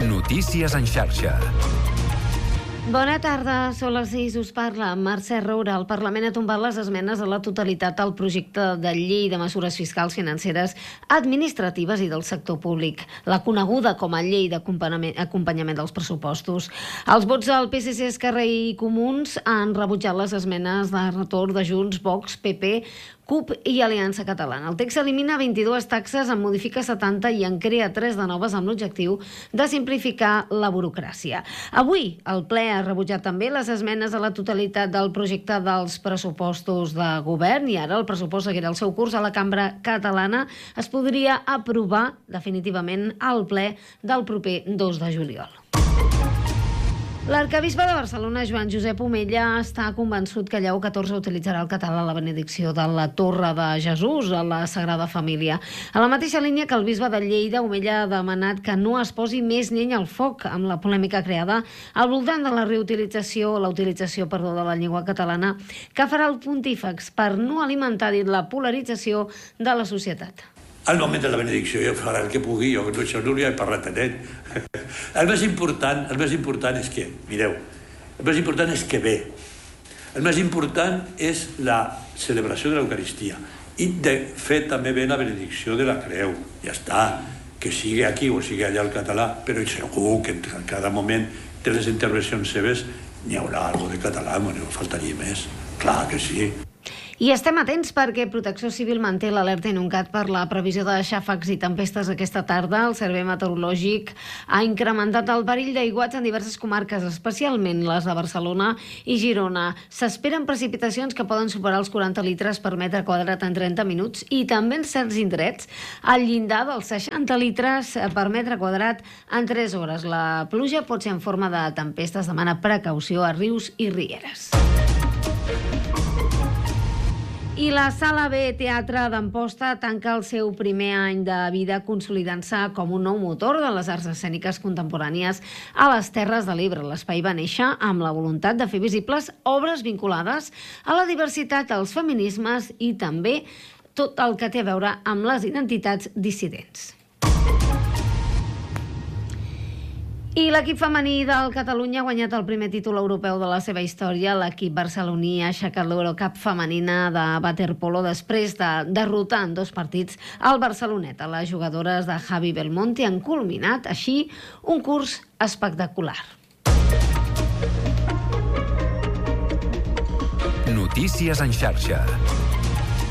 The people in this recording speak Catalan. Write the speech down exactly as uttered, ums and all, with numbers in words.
Notícies en xarxa. Bona tarda, són les sis, us parla Mercè Roura. El Parlament ha tombat les esmenes a la totalitat al projecte de llei de mesures fiscals, financeres, administratives i del sector públic, la coneguda com a llei d'acompanyament dels pressupostos. Els vots del P S C, Esquerra i Comuns han rebutjat les esmenes de retorn de Junts, Vox, P P, C U P i Aliança Catalana. El text elimina vint-i-dues taxes, en modifica setanta i en crea tres de noves amb l'objectiu de simplificar la burocràcia. Avui el ple ha rebutjat també les esmenes a la totalitat del projecte dels pressupostos de govern i ara el pressupost seguirà el seu curs a la Cambra Catalana. Es podria aprovar definitivament al ple del proper dos de juliol. L'arquebisbe de Barcelona, Joan Josep Omella, està convençut que Lleó catorze utilitzarà el català a la benedicció de la Torre de Jesús a la Sagrada Família. A la mateixa línia que el bisbe de Lleida, Omella ha demanat que no es posi més llenya al foc amb la polèmica creada al voltant de la reutilització, la utilització, perdó, de la llengua catalana, que farà el pontífex per no alimentar, dit, la polarització de la societat. Al moment de la benedicció jo faré el que pugui, jo no, això no li he parlat a ell. El més important, el més important és que, mireu, el més important és que ve. El més important és la celebració de l'Eucaristia i de fer també bé la benedicció de la creu. Ja està, que sigui aquí o sigui allà el català, però segur que en cada moment de les intervencions seves n'hi haurà alguna de català, no faltaria més. Clar que sí. I estem atents perquè Protecció Civil manté l'alerta INUNCAT per la previsió de xàfecs i tempestes aquesta tarda. El Servei Meteorològic ha incrementat el perill d'aiguats en diverses comarques, especialment les de Barcelona i Girona. S'esperen precipitacions que poden superar els quaranta litres per metre quadrat en trenta minuts i també en certs indrets al llindar dels seixanta litres per metre quadrat en tres hores. La pluja pot ser en forma de tempestes, demana precaució a rius i rieres. I la Sala B Teatre d'Amposta tanca el seu primer any de vida consolidant-se com un nou motor de les arts escèniques contemporànies a les Terres de l'Ebre. L'espai va néixer amb la voluntat de fer visibles obres vinculades a la diversitat, als feminismes i també tot el que té a veure amb les identitats dissidents. I l'equip femení del Catalunya ha guanyat el primer títol europeu de la seva història. L'equip barceloní ha aixecat l'Eurocup femenina de waterpolo després de derrotar en dos partits al Barceloneta. Les jugadores de Javi Belmonte han culminat així un curs espectacular. Notícies en xarxa.